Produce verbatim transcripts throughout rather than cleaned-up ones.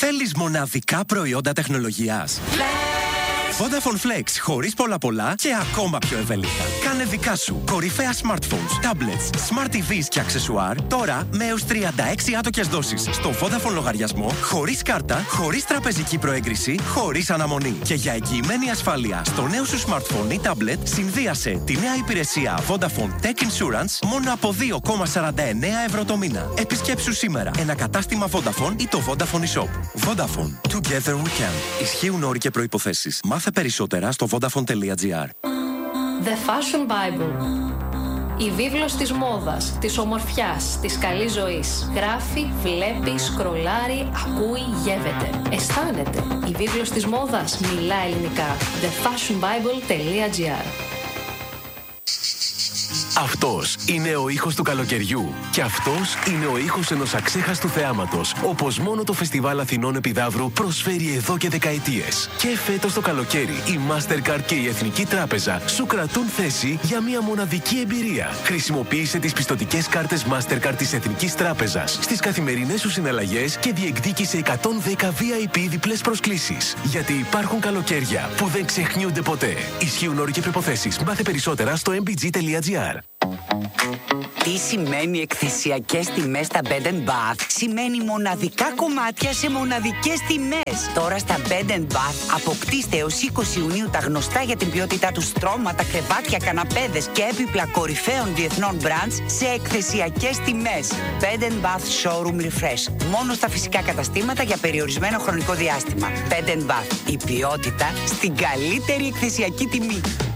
Θέλεις μοναδικά προϊόντα τεχνολογίας? Vodafone Flex, χωρίς πολλά πολλά και ακόμα πιο ευέλικτα. Κάνε δικά σου κορυφαία smartphones, tablets, smart τι βις και αξεσουάρ τώρα με έως τριάντα έξι άτοκες δόσεις στο Vodafone λογαριασμό, χωρίς κάρτα, χωρίς τραπεζική προέγκριση, χωρίς αναμονή. Και για εγγυημένη ασφάλεια στο νέο σου smartphone ή tablet, συνδύασε τη νέα υπηρεσία Vodafone Tech Insurance μόνο από δύο κόμμα σαράντα εννέα ευρώ το μήνα. Επισκέψου σήμερα ένα κατάστημα Vodafone ή το Vodafone eShop. Vodafone. Together we can. Ισχύουν όροι και προϋποθέσεις. Μάθε περισσότερα στο vodafone τελεία gr. The Fashion Bible. Η βίβλος της μόδας, της ομορφιάς, της καλής ζωής. Γράφει, βλέπει, σκρολάρει, ακούει, γεύεται. Αισθάνεται. Η βίβλος της μόδας μιλά ελληνικά. the fashion bible τελεία gr. Αυτός είναι ο ήχος του καλοκαιριού. Και αυτός είναι ο ήχος ενός αξέχαστου θεάματος, όπως μόνο το Φεστιβάλ Αθηνών Επιδαύρου προσφέρει εδώ και δεκαετίες. Και φέτος το καλοκαίρι η Mastercard και η Εθνική Τράπεζα σου κρατούν θέση για μια μοναδική εμπειρία. Χρησιμοποίησε τις πιστωτικές κάρτες Mastercard της Εθνικής Τράπεζας στις καθημερινές σου συναλλαγές και διεκδίκησε εκατόν δέκα βι άι πι διπλές προσκλήσεις. Γιατί υπάρχουν καλοκαίρια που δεν ξεχνιούνται ποτέ. Ισχύουν όροι και προϋποθέσεις. Μάθε περισσότερα στο εμ μπι τζι τελεία gr. Τι σημαίνει εκθεσιακές τιμές στα Bed and Bath? Σημαίνει μοναδικά κομμάτια σε μοναδικές τιμές. Τώρα στα Bed and Bath αποκτήστε έως είκοσι Ιουνίου τα γνωστά για την ποιότητά τους στρώματα, κρεβάτια, καναπέδες και έπιπλα κορυφαίων διεθνών brands σε εκθεσιακές τιμές. Bed and Bath Showroom Refresh. Μόνο στα φυσικά καταστήματα για περιορισμένο χρονικό διάστημα. Bed and Bath. Η ποιότητα στην καλύτερη εκθεσιακή τιμή.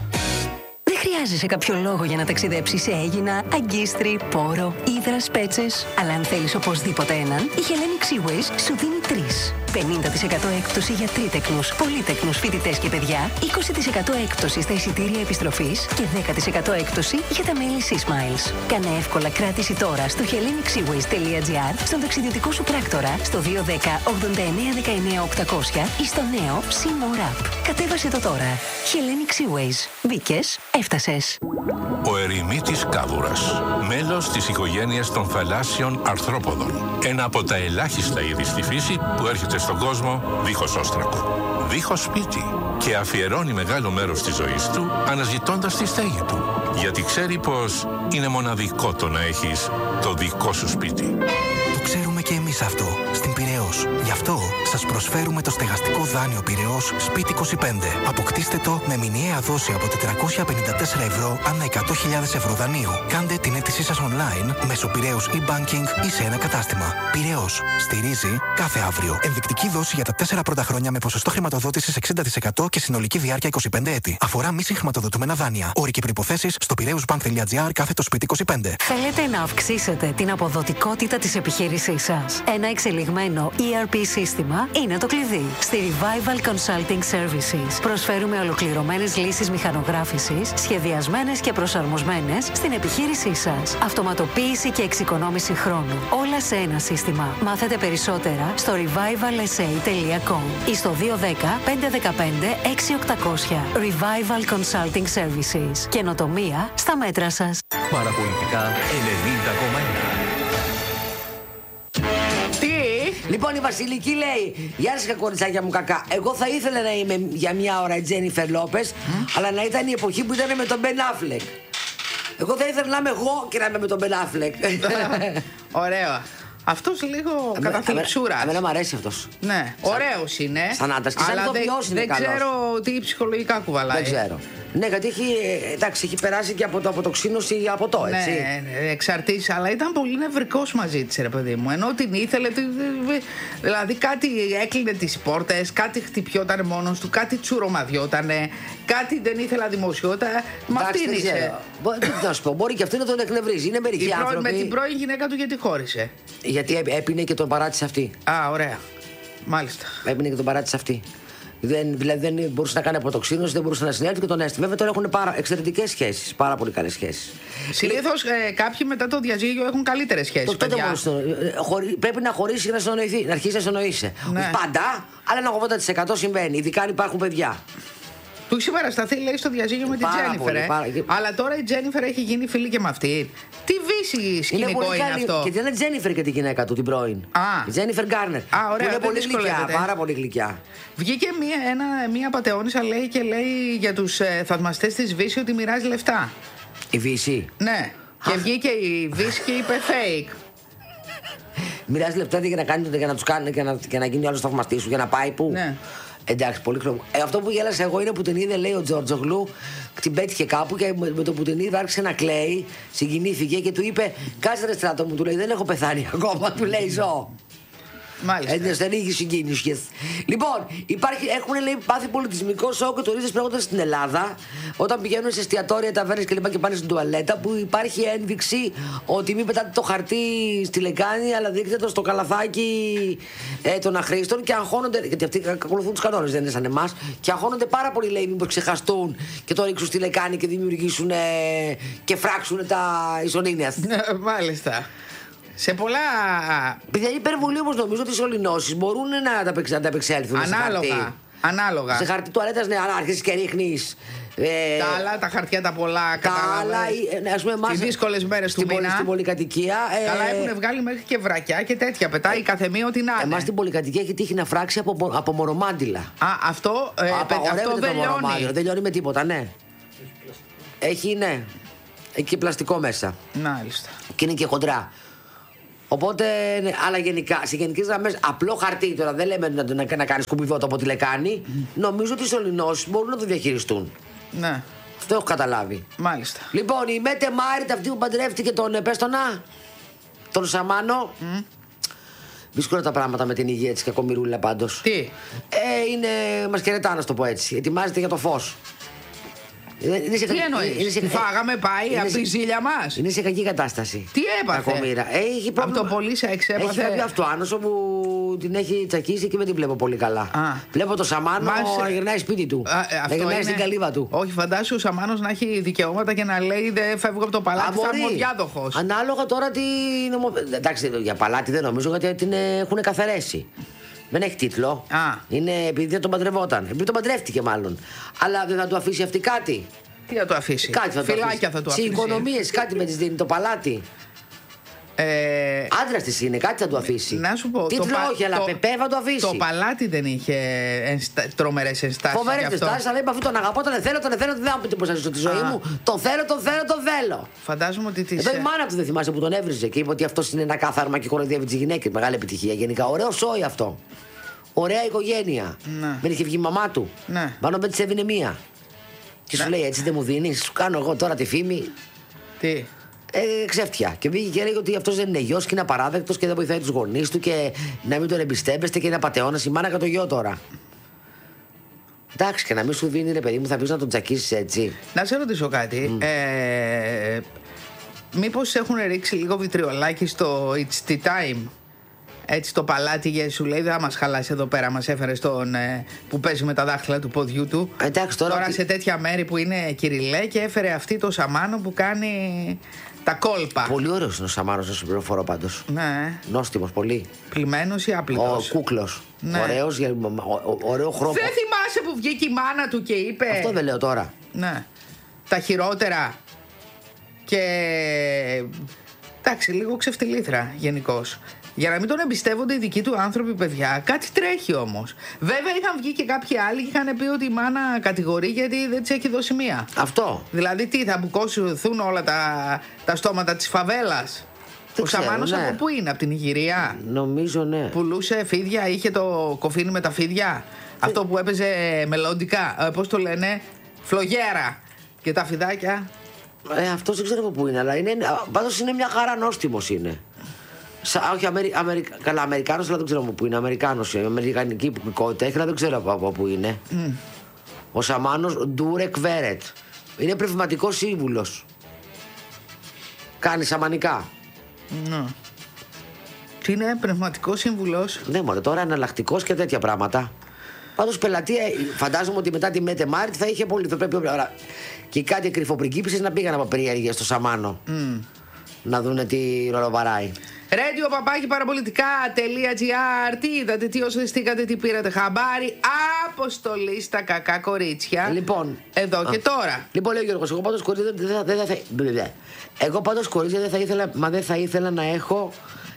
Δεν χρειάζεσαι κάποιο λόγο για να ταξιδέψεις σε Αίγινα, Αγκίστρι, Πόρο, Ύδρας, Πέτσες. Αλλά αν θέλεις οπωσδήποτε έναν, η Hellenic Seaways σου δίνει τρεις. πενήντα τοις εκατό έκπτωση για τρίτεκνους, πολύτεκνους φοιτητές και παιδιά, είκοσι τοις εκατό έκπτωση στα εισιτήρια επιστροφής και δέκα τοις εκατό έκπτωση για τα μέλη SeaSmiles. Κάνε εύκολα κράτηση τώρα στο hellenic seaways τελεία gr, στον ταξιδιωτικό σου πράκτορα, στο δύο ένα μηδέν ογδόντα εννέα δεκαεννέα οκτακόσια ή στο νέο SeaMore App. Κατέβασε το τώρα. Hellenic Seaways. Μπήκες, έφτασες. Ο ερημίτης κάβουρας, μέλος της οικογένειας των θαλάσσιων αρθρόποδων. Ένα από τα ελάχιστα είδη στη φύση που έρχεται στον κόσμο δίχως όστρακο, δίχως σπίτι και αφιερώνει μεγάλο μέρος της ζωής του αναζητώντας τη στέγη του. Γιατί ξέρει πως είναι μοναδικό το να έχεις το δικό σου σπίτι. Το ξέρουμε και εμείς αυτό, στην Πειραιώς. Γι' αυτό σας προσφέρουμε το στεγαστικό δάνειο Πειραιώς Σπίτι είκοσι πέντε. Αποκτήστε το με μηνιαία δόση από τετρακόσια πενήντα τέσσερα ευρώ ανά εκατό χιλιάδες ευρώ δανείου. Κάντε την αίτησή σας online μέσω Πειραιώς e-banking ή σε ένα κατάστημα. Πειραιώς. Στηρίζει κάθε αύριο. Ενδεικτική δόση για τα τέσσερα πρώτα χρόνια με ποσοστό χρηματοδότησης εξήντα τοις εκατό και συνολική διάρκεια είκοσι πέντε έτη. Αφορά μη συγχρηματοδοτούμενα δάνεια. Όροι και προϋποθέσεις στο πειραιούσbank τελεία gr κάθετο σπίτι είκοσι πέντε. Θέλετε να αυξήσετε την αποδοτικότητα της επιχείρησής σας? Ένα εξελιγμένο ι αρ πι σύστημα είναι το κλειδί. Στη Revival Consulting Services προσφέρουμε ολοκληρωμένες λύσεις μηχανογράφησης, σχεδιασμένες και προσαρμοσμένες στην επιχείρησή σας. Αυτοματοποίηση και εξοικονόμηση χρόνου. Όλα σε ένα σύστημα. Μάθετε περισσότερα στο revival s a τελεία com ή στο δύο ένα μηδέν πέντε ένα πέντε έξι οκτακόσια. Revival Consulting Services. Καινοτομία στα μέτρα σας. Παραπολιτικά ενενήντα κόμμα ένα. Λοιπόν, η Βασιλική λέει: γεια σας, κοριτσάκια μου κακά. Εγώ θα ήθελα να είμαι για μια ώρα η Τζένιφερ Λόπες, mm? αλλά να ήταν η εποχή που ήταν με τον Μπεν Αφλεκ. Εγώ θα ήθελα να είμαι εγώ και να είμαι με τον Μπεν Αφλεκ. Ωραίο. Αυτός λίγο καταθλιψούρα. Εμένα μου αρέσει αυτός. Ναι, ωραίος είναι. Σαν άντρας και σαν ηθοποιός είναι δεν καλός. ξέρω τι ψυχολογικά κουβαλάει. Δεν ξέρω. Ναι, γιατί έχει, εντάξει, έχει περάσει και από το αποτοξίνωση από το, έτσι. Ναι, εξαρτήσει, αλλά ήταν πολύ νευρικός μαζί της, ρε παιδί μου. Ενώ την ήθελε, δηλαδή κάτι έκλεινε τις πόρτες, κάτι χτυπιόταν μόνος του, κάτι τσουρομαδιότανε, κάτι δεν ήθελα δημοσιότητα. Μα αυτήν είσαι. Τι να σου πω, μπορεί και αυτό να τον εκνευρίζει. Είναι μερικοί άνθρωποι. Με την πρώην γυναίκα του γιατί χώρισε? Γιατί έπινε και τον παράτησε αυτή. Α, ωραία. Μάλιστα. Έπινε και τον παράτησε αυτή. Δεν, δηλαδή δεν μπορούσε να κάνει αποτοξίνωση, δεν μπορούσε να συνέλθει και τον έστει. Βέβαια τώρα έχουν εξαιρετικές σχέσεις, πάρα πολύ καλές σχέσεις. Συνήθως ε, κάποιοι μετά το διαζύγιο έχουν καλύτερες σχέσεις. Το, παιδιά. Το, χωρί, πρέπει να χωρίσει και να συνοηθεί, να αρχίσει να συνοείσαι. Ναι. Πάντα, αλλά ένα ογδόντα τοις εκατό συμβαίνει, ειδικά αν υπάρχουν παιδιά. Του έχει συμπαρασταθεί, λέει, στο διαζύγιο με την Τζένιφερ. Ε. Αλλά τώρα η Τζένιφερ έχει γίνει φίλη και με αυτή. Τι βύση σκηνικό είναι, είναι αυτό. Και δεν είναι Τζένιφερ και τη γυναίκα του, την πρώην. Α. Η Τζένιφερ Γκάρνερ. Α, ωραία, είναι πολύ γλυκιά, πάρα πολύ γλυκιά. Βγήκε μία, ένα, μία πατεώνισσα, λέει, και λέει για τους ε, θαυμαστές της Βύση ότι μοιράζει λεφτά. Η Βύση. Ναι. Α. Και βγήκε η Βύση και είπε fake. Μοιράζει λεφτά για να, κάνει, για να τους κάνει και να, και να γίνει άλλο θαυμαστή σου, για να πάει πού. Ναι. Εντάξει, πολύ χρόνο. Ε, αυτό που γέλασα εγώ είναι που την είδε, λέει ο Τζόρτζογλου, την πέτυχε κάπου και με το που την είδε άρχισε να κλαίει, συγκινήθηκε και του είπε: Κάτσε ρε Στράτο μου, του λέει, δεν έχω πεθάνει ακόμα, του λέει, ζω. Μάλιστα. Έτσι, δεν είχε συγκίνηση. Λοιπόν, υπάρχει, έχουν λέει, πάθει πολιτισμικό σοκ τουρίστες πράγματι στην Ελλάδα όταν πηγαίνουν σε εστιατόρια, ταβέρνες και λοιπά και πάνε στην τουαλέτα, που υπάρχει ένδειξη ότι μην πετάτε το χαρτί στη λεκάνη, αλλά δείξτε το στο καλαθάκι ε, των αχρήστων και αγχώνονται. Γιατί αυτοί ακολουθούν τους κανόνες, δεν είναι σαν εμάς. Και αγχώνονται πάρα πολύ, λέει, μήπως ξεχαστούν και το ρίξουν στη λεκάνη και δημιουργήσουν ε, και φράξουν τα ισονίνιας. Μάλιστα. Σε πολλά. Παιδιά, η υπερβολή όμως νομίζω ότι οι σωληνώσεις μπορούν να τα απεξέλθουν. Ανάλογα. Σε χαρτί. Ανάλογα. Σε χαρτί τουαλέτας, ναι, αλλά άρχισε και ρίχνεις. Ε, τα άλλα, τα χαρτιά τα πολλά, τα άλλα, ναι, ας πούμε, εμάς, τις δύσκολες μέρες του στην μήνα. Στην πολυκατοικία. Ε, καλά, έχουν βγάλει μέχρι και βρακιά και τέτοια. Πετάει η καθεμία ό,τι να είναι. Εμάς στην πολυκατοικία έχει τύχει να φράξει από, από μορομάντιλα. Α, αυτό, ε, αυτό δεν λιώνει. Δεν λιώνει με τίποτα, ναι. Έχει, ναι. Έχει και πλαστικό μέσα. Μάλιστα. Και είναι και χοντρά. Οπότε, ναι, αλλά γενικά, σε γενικές γραμμές, απλό χαρτί τώρα, δεν λέμε να, να, να κάνει σκουπιδότο από τη λεκάνη. Mm. Νομίζω ότι οι σωληνώσεις μπορούν να το διαχειριστούν. Ναι. Αυτό έχω καταλάβει. Μάλιστα. Λοιπόν, η Μέτε Μάριτ, αυτή που παντρεύτηκε τον Πέστονα, τον Σαμάνο. Mm. Δύσκολα τα πράγματα με την υγεία της κακομοιρούλα πάντως. Τι? Ε, είναι, μας χαιρετά, να το πω έτσι. Ετοιμάζεται για το φως. Είναι σε, Τι εννοείς, σε, φάγαμε πάει από τη ζήλια μας. Είναι σε κακή κατάσταση. Τι έπαθε? Έχει από το πολύ σε εξέπαθε. Έχει κάποιο αυτοάνωσο που την έχει τσακίσει και δεν την βλέπω πολύ καλά. Α. Βλέπω το Σαμάνο Μας... να γυρνάει σπίτι του. Α, ε, να γυρνάει είναι... στην καλύβα του. Όχι, φαντάσου ο Σαμάνος να έχει δικαιώματα και να λέει δεν φεύγω από το παλάτι, θα είμαι ο διάδοχος. Ανάλογα τώρα τι νομο... Εντάξει, για παλάτι δεν νομίζω γιατί την έχουν καθαρέσει. Δεν έχει τίτλο. Α. Είναι επειδή δεν τον παντρευόταν. Επειδή τον παντρεύτηκε μάλλον. Αλλά δεν θα του αφήσει αυτή κάτι. Τι θα του αφήσει? Κάτι θα Φυλάκια του αφήσει. θα του αφήσει. Σε οικονομίες, κάτι με τις δίνει το παλάτι. Ε... Άντρας της είναι, κάτι θα του αφήσει. Να σου πω. Τίτλο το όχι, αλλά πεπέ θα του αφήσει. Το παλάτι δεν είχε ενστα... τρομερές ενστάσεις. Φοβερές ενστάσεις, αλλά είπε αυτού τον αγαπώ, τον θέλω, τον θέλω, δεν θα μου πείτε πώς θα ζήσω τη ζωή μου. Τον θέλω, τον θέλω, τον θέλω. Φαντάζομαι ότι τη. Εδώ η μάνα του δεν θυμάσαι που τον έβριζε και είπε ότι αυτό είναι ένα κάθαρμα και κοροϊδεύει τις γυναίκες. Μεγάλη επιτυχία γενικά. Ωραίο σόι αυτό. Ωραία οικογένεια. Ναι. Δεν είχε βγει η μαμά του. Ναι. Πάνω με τη έβινε μία. Και σου ναι. λέει έτσι δεν μου δίνει, σου κάνω εγώ τώρα τη φήμη. Τι. Ε, ξέφτια. Και βγήκε και έλεγε ότι αυτό δεν είναι γιο και είναι απαράδεκτο και δεν βοηθάει του γονεί του και να μην τον εμπιστεύεστε και είναι απατεώνα η μάνα για το γιο τώρα. Εντάξει, και να μην σου δίνει ρε παιδί μου, θα πει να τον τσακίσει έτσι. Να σε ρωτήσω κάτι. Mm. Ε, μήπως έχουν ρίξει λίγο βιτριολάκι στο It's Tea Time? Έτσι το παλάτι για σου λέει δεν θα μας χαλάσει εδώ πέρα. Μας έφερε στον ε, που παίζει με τα δάχτυλα του ποδιού του. Εντάξει, τώρα τώρα σε τέτοια μέρη που είναι κυριλέ και έφερε αυτή το Σαμάνο που κάνει τα κόλπα. Πολύ ωραίος είναι ο Σαμάνος, να σου πληροφορώ πάντως. Ναι. Νόστιμος πολύ. Πλημμένος ή άπλητος? Ο κούκλος. Ναι. Ωραίος, ωραίο χρώμα. Δεν θυμάσαι που βγήκε η μάνα του και είπε. Αυτό δεν λέω τώρα. Ναι. Τα χειρότερα. Και εντάξει, λίγο ξεφτιλήθρα γενικώς. Για να μην τον εμπιστεύονται οι δικοί του άνθρωποι, παιδιά, κάτι τρέχει όμως. Βέβαια, είχαν βγει και κάποιοι άλλοι και είχαν πει ότι η μάνα κατηγορεί γιατί δεν της έχει δώσει μία. Αυτό. Δηλαδή, τι, θα μπουκώσουν όλα τα, τα στόματα της φαβέλας. Ο Σαμάνος ναι. Από πού είναι, από την Ιγυρία? Νομίζω ναι. Πουλούσε φίδια, είχε το κοφίνι με τα φίδια. Τι... Αυτό που έπαιζε μελλοντικά. Ε, πώς το λένε, φλογέρα. Και τα φιδάκια. Ε, αυτό δεν ξέρω από πού είναι, αλλά είναι, πάντως είναι μια χαρά νόστιμος είναι. Σα, όχι, Αμερι, Αμερι, καλά, Αμερικάνος, αλλά δεν ξέρω από πού είναι. Αμερικάνος, η Αμερικανική υπηκότητα έχει, αλλά δεν ξέρω από, από πού είναι. Mm. Ο Σαμάνος Ντούρεκ Βέρετ. Είναι πνευματικός σύμβουλος. Κάνει σαμανικά. Ναι. Τι είναι, πνευματικός σύμβουλος? Ναι, μωρέ, τώρα εναλλακτικός και τέτοια πράγματα. Πάντως πελατεία, φαντάζομαι ότι μετά τη Μέτε Μάριτ θα είχε πολύ. Θα πρέπει, και κάτι κρυφοπριγκίπισσες να πήγαν από περιέργεια στο Σαμάνο. Mm. Να δούνε τι ρολοβαράει. Radio παπάκι παραπολιτικά.gr. Τι είδατε, τι osφαιστήκατε, τι πήρατε χαμπάρι. Αποστολή στα κακά κορίτσια. Λοιπόν. Εδώ α. και τώρα. Λοιπόν, λέει ο Γιώργος, εγώ πάντως κορίτσια δεν θα, δεν θα, εγώ πάντως κορίτσια δεν θα ήθελα, μα δεν θα ήθελα να έχω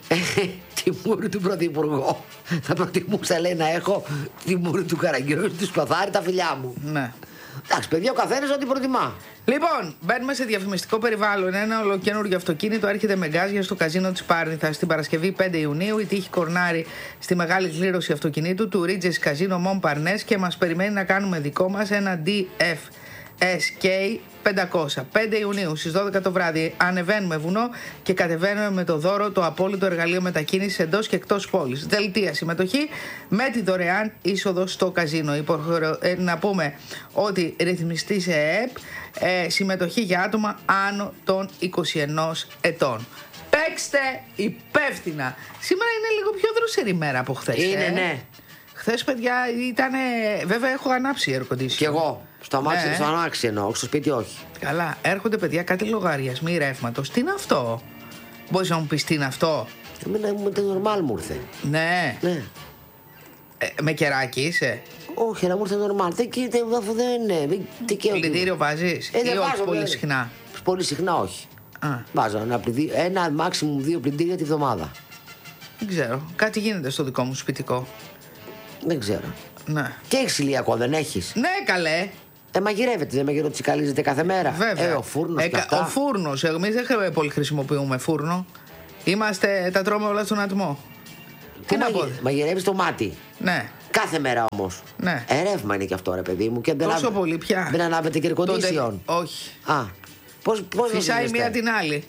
τη μούρη του Πρωθυπουργού. Θα προτιμούσα, λέει, να έχω τη μούρη του Καραγκιόζη, του Σπαθάρη, τα φιλιά μου. Ναι. Εντάξει, παιδιά, ο καθένας ό,τι προτιμά. Λοιπόν, μπαίνουμε σε διαφημιστικό περιβάλλον. Ένα ολοκένουργιο αυτοκίνητο έρχεται με γκάζια στο καζίνο της Πάρνηθας την Παρασκευή πέντε Ιουνίου. Η τύχη κορνάρει στη μεγάλη κλήρωση αυτοκινήτου του Ρίτζες Καζίνο Μον Παρνές και μας περιμένει να κάνουμε δικό μας ένα ντι εφ ες κέι πεντακόσια. πέντε Ιουνίου στις δώδεκα το βράδυ ανεβαίνουμε βουνό και κατεβαίνουμε με το δώρο το απόλυτο εργαλείο μετακίνησης εντός και εκτός πόλης. Δελτία συμμετοχή με τη δωρεάν είσοδο στο καζίνο. Υποχρεω... Ε, να πούμε ότι ρυθμιστή σε ΕΕΠ, ε, συμμετοχή για άτομα άνω των είκοσι ένα ετών. Παίξτε υπεύθυνα. Σήμερα είναι λίγο πιο δροσερή μέρα από χθες. Είναι, ε. ναι. Χθες, παιδιά, ήταν. Βέβαια, έχω ανάψει air conditioning. Κι εγώ. Στο αμάξι, ναι. στο αμάξι εννοώ, στο σπίτι όχι. Καλά, έρχονται, παιδιά, κάτι λογαριασμοί ρεύματος. Τι είναι αυτό? Μπορείς να μου πεις τι είναι αυτό? Εμένα μου το normal μου ήρθε. Ναι. ναι. Ε, με κεράκι είσαι? Όχι, να μου ήρθε normal. Δεν κοίτα, αφού δεν είναι. Πλυντήριο βάζεις? Ε, ή δεν όχι βάζω, πολύ δε. συχνά? Πολύ συχνά όχι. Α. Βάζω ένα, πλυντή, ένα maximum δύο πλυντήρια τη βδομάδα. Δεν ξέρω. Κάτι γίνεται στο δικό μου σπιτικό. Δεν ξέρω. Ναι. Και έχεις ηλιακό, δεν έχεις? Ναι, καλέ. Ε, μαγειρεύετε, δεν μαγειροτσικαλίζετε κάθε μέρα? Βέβαια. Ε, ο φούρνος ε, και αυτά. Ο φούρνος, εμείς δεν πολύ χρησιμοποιούμε φούρνο. Είμαστε, τα τρώμε όλα στον ατμό. Τι να πω. Μαγειρεύεις το μάτι? Ναι. Κάθε μέρα όμως. Ναι. Ε, ρεύμα είναι και αυτό, ρε παιδί μου. Και Τόσο δεν πολύ πια. Δεν ανάβετε και air-condition? Όχι. Α. Πώς, πώς φυσάει μία την άλλη.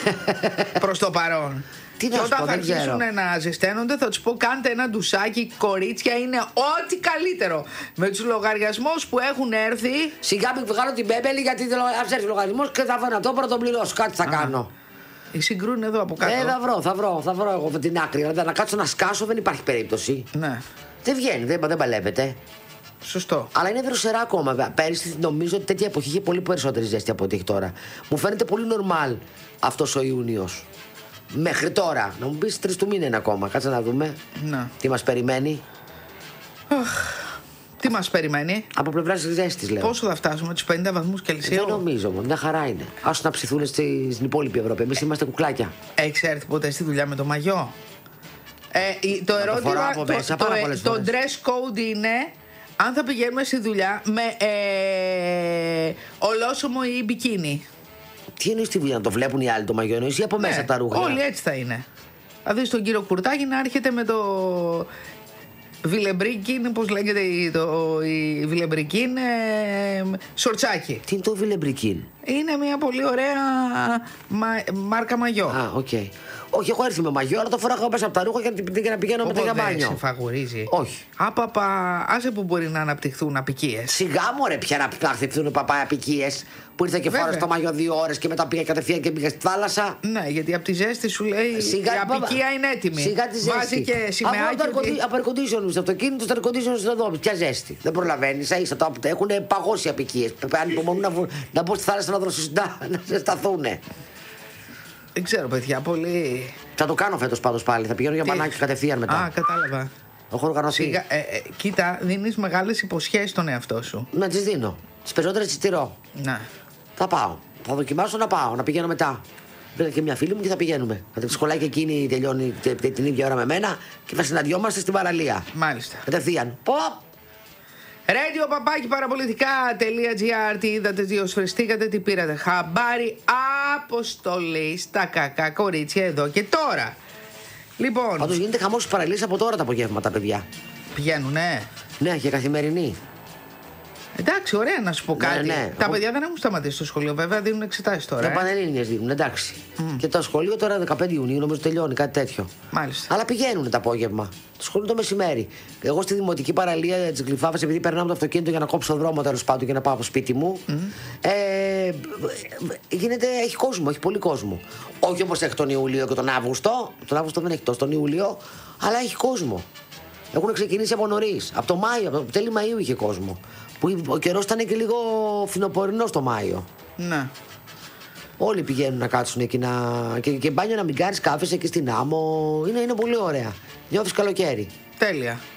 Προς το παρόν. Τι και όταν πω, θα αρχίσουν να ζεσταίνονται, θα τους πω: κάντε ένα ντουσάκι, κορίτσια, είναι ό,τι καλύτερο. Με τους λογαριασμούς που έχουν έρθει. Σιγά μην βγάλω την πέμπελη, γιατί θα έρθει λογαριασμός και θα φέρω το πρώτο τον πληρώσω. Κάτι θα Α. κάνω. Οι συγκρούν εδώ από κάτω. Ε, θα βρω, θα βρω, θα βρω εγώ την άκρη. Δηλαδή να κάτσω να σκάσω δεν υπάρχει περίπτωση. Ναι. Δεν βγαίνει, δεν, δεν παλεύεται. Σωστό. Αλλά είναι δροσερά ακόμα. Πέρυσι νομίζω ότι τέτοια εποχή είχε πολύ περισσότερη ζέστη από ό,τι έχει τώρα. Μου φαίνεται πολύ normal αυτός ο Ιούνιος. Μέχρι τώρα. Να μου πεις τρεις του μήνα είναι ακόμα. Κάτσε να δούμε. Να. Τι μας περιμένει. Αχ, τι μας περιμένει. Από πλευράς της ζέστης, λέω. Πόσο θα φτάσουμε, τους πενήντα βαθμούς Κελσίου? Δεν νομίζω μόνο. Μια χαρά είναι. Άσου να ψηθούν στην υπόλοιπη Ευρώπη. Εμείς είμαστε κουκλάκια. Έχεις έρθει ποτέ στη δουλειά με το μαγιό? Ε, το να ερώτημα. Το, το, μέσα, το, το, το dress code είναι αν θα πηγαίνουμε στη δουλειά με ε, ολόσωμο ή μπικίνι. Τι εννοείς στη δουλειά, να το βλέπουν οι άλλοι το μαγιό, εννοείς ή από μέσα ναι, τα ρούχα? Όλοι έτσι θα είναι. Θα δεις τον κύριο Κουρτάκη να έρχεται με το βιλεμπρίκιν, πώς λέγεται το, η βιλεμπρίκιν, ε, σορτσάκι. Τι είναι το βιλεμπρίκιν? Είναι μια πολύ ωραία μα, μάρκα μαγιό. Α, οκ. Okay. Όχι, έχω έρθει με μαγιό, αλλά το φοράγα μέσα από τα ρούχα και να πηγαίνω μετά για μπάνιο. Σε φαγουρίζει. Όχι. Άπαπα, άσε που μπορεί να αναπτυχθούν απικίες. Σιγά μωρέ, πια να αναπτυχθούν παπά απικίες. Που ήρθε και φόρεσε το μαγιό δύο ώρες και μετά πήγα κατευθείαν και πήγα στη θάλασσα. Ναι, γιατί από τη ζέστη σου λέει σιγά, η απικία είναι έτοιμη. Σιγά τη ζέστη. Βάζει και σημαίακι. Ότι... Από air condition στο αυτοκίνητο, στο air condition στο δρόμο. Ποια ζέστη. Δεν προλαβαίνει. Σα ίσα το έχουν παγώσει απικίες. Αν υπομονούν να, να μπουν στη θάλασσα να δροσίσουν να ζεσταθούν. Δεν ξέρω, παιδιά, πολύ. Θα το κάνω φέτος πάντως πάλι. Θα πηγαίνω για μπανάκι κατευθείαν μετά. Α, κατάλαβα. Έχω οργανωθεί. Σιγά, ε, ε, κοίτα, δίνεις μεγάλες υποσχέσεις στον εαυτό σου. Να τις δίνω. Τις περισσότερες τις τηρώ. Να. Θα πάω. Θα δοκιμάσω να πάω, να πηγαίνω μετά. Βρήκα και μια φίλη μου και θα πηγαίνουμε. Θα τη σχολάει και εκείνη τελειώνει την ίδια ώρα με μένα και θα συναντιόμαστε στην παραλία. Μάλιστα. Κατευθείαν. Ποπ! Radio παπάκι παραπολιτικά.gr. Τι είδατε, τι osφαιστήκατε, τι πήρατε χαμπάρι. Αποστολή στα κακά κορίτσια εδώ και τώρα. Λοιπόν. Πάντως γίνεται χαμός στις παραλίες από τώρα τα απογεύματα, παιδιά. Πηγαίνουνε. Ναι, και καθημερινή. Εντάξει, ωραία να σου πω κάτι. Ναι, ναι. Τα παιδιά δεν έχουν σταματήσει στο σχολείο, βέβαια, δίνουν εξετάσεις τώρα. Τα ε. πανελλήνιες δίνουν, εντάξει. Mm. Και το σχολείο τώρα δεκαπέντε Ιουνίου νομίζω τελειώνει, κάτι τέτοιο. Μάλιστα. Αλλά πηγαίνουν το απόγευμα. Το σχολείο το μεσημέρι. Εγώ στη δημοτική παραλία τη Γλυφάβας, επειδή περνάμε το αυτοκίνητο για να κόψω το δρόμο τέλος πάντων και να πάω από σπίτι μου. Mm. Ε, γίνεται, έχει κόσμο, έχει πολύ κόσμο. Όχι όπως έχει τον Ιούλιο και τον Αύγουστο. Τον Αύγουστο δεν έχει τόσο, τον Ιούλιο, αλλά έχει κόσμο. Έχουν ξεκινήσει από νωρίς. Από το Μάιο, από το τέλη Μαΐου είχε κόσμο. Που ο καιρός ήταν και λίγο φθινοπορεινός το Μάιο. Ναι. Όλοι πηγαίνουν να κάτσουν εκεί να... και, και μπάνιο να μην κάνεις, κάθεσαι εκεί στην άμμο. Είναι, είναι πολύ ωραία. Νιώθεις καλοκαίρι. Τέλεια.